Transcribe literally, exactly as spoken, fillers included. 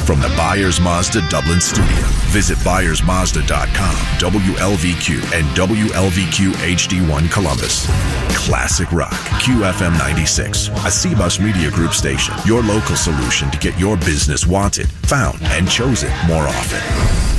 From the Byers Mazda Dublin studio, visit Byers Mazda dot com, W L V Q, and W L V Q H D one Columbus. Classic rock, Q F M ninety-six, a C-Bus Media Group station. Your local solution to get your business wanted, found, and chosen more often.